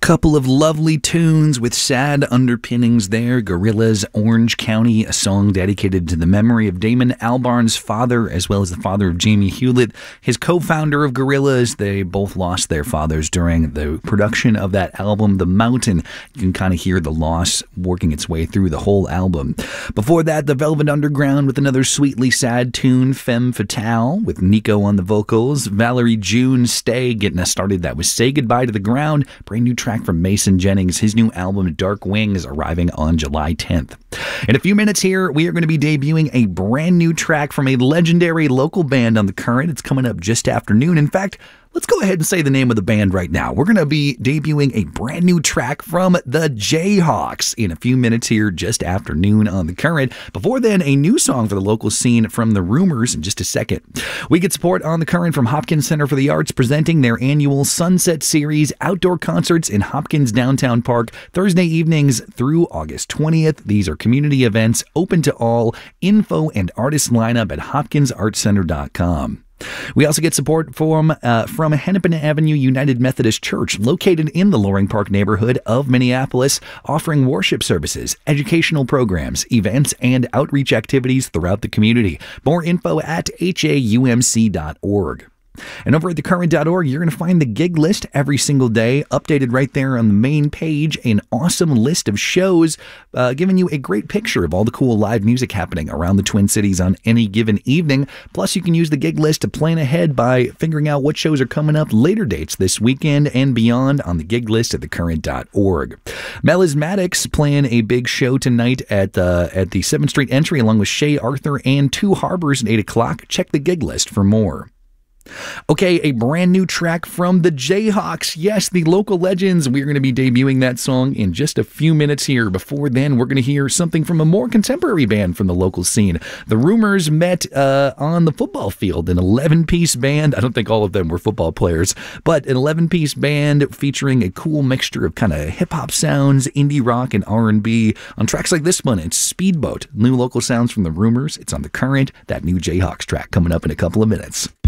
couple of lovely tunes with sad underpinnings there. Gorillaz, Orange County, a song dedicated to the memory of Damon Albarn's father, as well as the father of Jamie Hewlett, his co-founder of Gorillaz. They both lost their fathers during the production of that album, The Mountain. You can kind of hear the loss working its way through the whole album. Before that, the Velvet Underground with another sweetly sad tune, Femme Fatale, with Nico on the vocals. Valerie June, Stay, getting us started. That was Say Goodbye to the Ground, brand new track from Mason Jennings. His new album, Dark Wings, arriving on July 10th. In a few minutes here, we are going to be debuting a brand new track from a legendary local band on The Current. It's coming up just after noon. In fact, let's go ahead and say the name of the band right now. We're going to be debuting a brand new track from the Jayhawks in a few minutes here, just after noon on The Current. Before then, a new song for the local scene from The Rumors in just a second. We get support on The Current from Hopkins Center for the Arts, presenting their annual Sunset Series outdoor concerts in Hopkins Downtown Park, Thursday evenings through August 20th. These are community events open to all. Info and artist lineup at hopkinsartcenter.com. We also get support from Hennepin Avenue United Methodist Church, located in the Loring Park neighborhood of Minneapolis, offering worship services, educational programs, events, and outreach activities throughout the community. More info at haumc.org. And over at thecurrent.org, you're going to find the gig list every single day, updated right there on the main page. An awesome list of shows, giving you a great picture of all the cool live music happening around the Twin Cities on any given evening. Plus, you can use the gig list to plan ahead by figuring out what shows are coming up later dates this weekend and beyond on the gig list at thecurrent.org. Melismatics playing a big show tonight at the 7th Street entry along with Shay Arthur and Two Harbors at 8 o'clock. Check the gig list for more. Okay, a brand new track from the Jayhawks. Yes, the local legends. We're going to be debuting that song in just a few minutes here. Before then, we're going to hear something from a more contemporary band from the local scene. The Rumors met on the football field, an 11-piece band. I don't think all of them were football players, but an 11-piece band featuring a cool mixture of kind of hip-hop sounds, indie rock, and R&B. On tracks like this one, it's Speedboat. New local sounds from the Rumors. It's on The Current. That new Jayhawks track coming up in a couple of minutes.